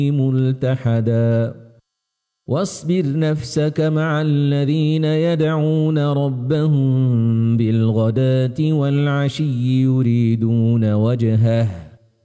ملتحدا واصبر نفسك مع الذين يدعون ربهم بالغداة والعشي يريدون وجهه